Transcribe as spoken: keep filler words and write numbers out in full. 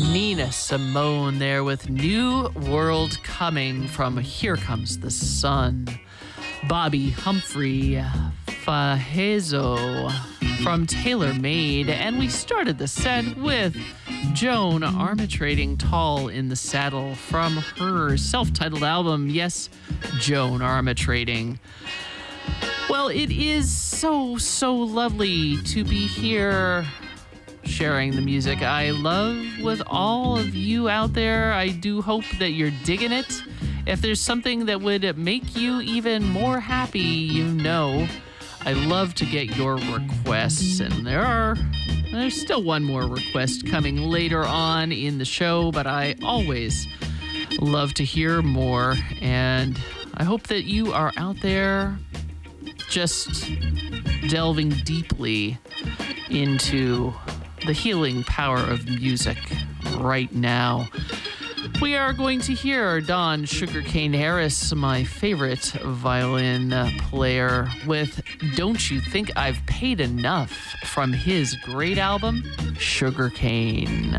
Nina Simone there with New World Coming from Here Comes the Sun. Bobby Humphrey Fajezo from Tailor Made. And we started the set with Joan Armatrading Tall in the Saddle from her self-titled album, Yes, Joan Armatrading. Well, it is so, so lovely to be here sharing the music I love with all of you out there. I do hope that you're digging it. If there's something that would make you even more happy, you know, I love to get your requests. And there are, there's still one more request coming later on in the show, but I always love to hear more. And I hope that you are out there just delving deeply into the healing power of music right now. We are going to hear Don Sugarcane Harris, my favorite violin player, with Don't You Think I've Paid Enough from his great album, Sugarcane.